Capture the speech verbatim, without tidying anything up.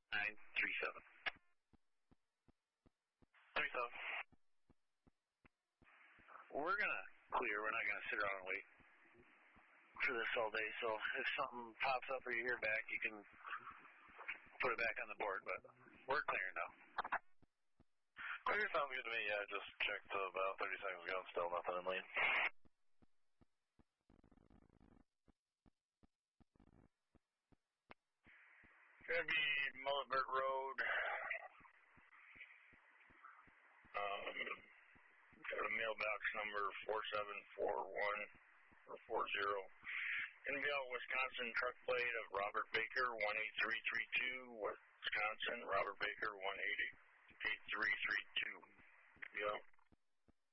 nine three seven. three seven. We're going to clear. We're not going to sit around and wait for this all day. So if something pops up or you hear back, you can put it back on the board. But we're clearing now. Okay, sounds good to me. Yeah, I just checked uh, about thirty seconds ago. Still nothing in lane. Gonna be Mullivert Road. Um, got a mailbox number four seven four one or four zero. Gonna be out Wisconsin truck plate of Robert Baker one eight three three two. Wisconsin Robert Baker one eight eight three three two. Be out.